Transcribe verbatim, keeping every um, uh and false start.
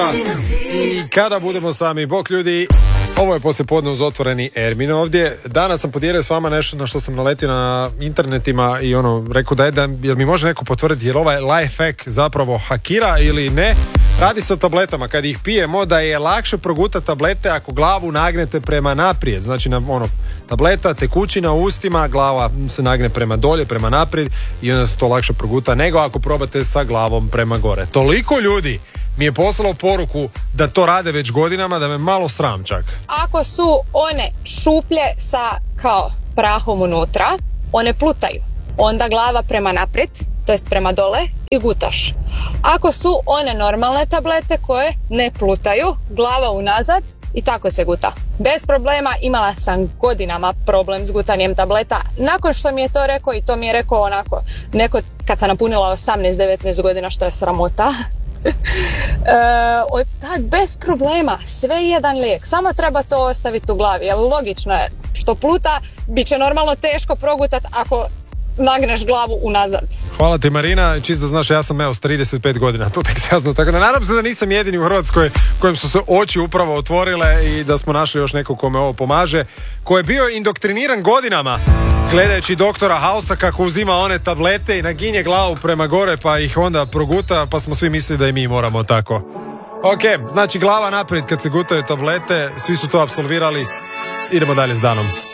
I kada budemo sami, bok ljudi, ovo je poslijepodne uz otvoreni Ermin ovdje. Danas sam podijelio s vama nešto na što sam naletio na internetima i ono, rekao da je da, jel mi može neko potvrditi jel ovaj life hack zapravo hakira ili ne. Radi se o tabletama, kad ih pijemo da je lakše progutati tablete ako glavu nagnete prema naprijed, znači na ono, tableta, tekućina u ustima, glava se nagne prema dolje, prema naprijed i onda se to lakše proguta nego ako probate sa glavom prema gore. Toliko ljudi mi je poslalo poruku da to rade već godinama da me malo sram čak. Ako su one šuplje sa kao prahom unutra, one plutaju. Onda glava prema naprijed, to jest prema dole i gutaš. Ako su one normalne tablete koje ne plutaju, glava unazad i tako se guta. Bez problema, imala sam godinama problem s gutanjem tableta. Nakon što mi je to rekao, i to mi je rekao onako, neko kad sam napunila osamnaest devetnaest godina, što je sramota, e, od tad bez problema, sve jedan lijek, samo treba to ostaviti u glavi, jer logično je, što pluta, bit će normalno teško progutat ako nagneš glavu unazad. Hvala ti Marina, čisto da znaš, ja sam evo s trideset pet godina, to tek jasno, tako da nadam se da nisam jedini u Hrvatskoj kojem su se oči upravo otvorile i da smo našli još nekog kome ovo pomaže, koji je bio indoktriniran godinama gledajući doktora Hausa kako uzima one tablete i naginje glavu prema gore pa ih onda proguta, pa smo svi mislili da i mi moramo tako. Ok, znači glava naprijed kad se gutaju tablete, svi su to apsolvirali, idemo dalje s danom.